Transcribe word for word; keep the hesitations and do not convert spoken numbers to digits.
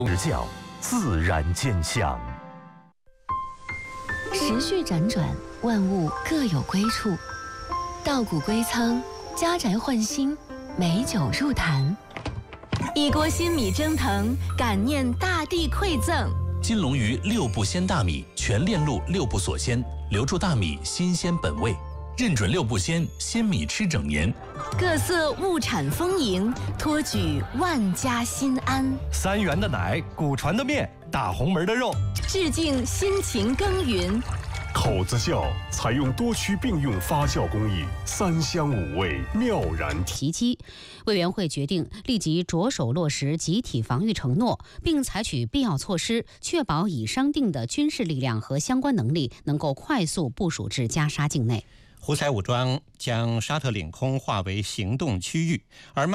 日教自然见象。 时序辗转，万物各有归处。稻谷归仓，家宅换新，美酒入坛。一锅新米蒸腾，感念大地馈赠。 金龙鱼六步鲜大米，全链路六步锁鲜，留住大米新鲜本味。认准六步鲜，鲜米吃整年。 各色物产丰盈，托举万家心安。 三元的奶，古传的面，大红门的肉， 致敬辛勤耕耘。 口子窖采用多区并用发酵工艺，三香五味妙然提期。委员会决定立即着手落实集体防御承诺，并采取必要措施，确保已商定的军事力量和相关能力能够快速部署至加沙境内。 胡塞武装将沙特领空划为行动区域，而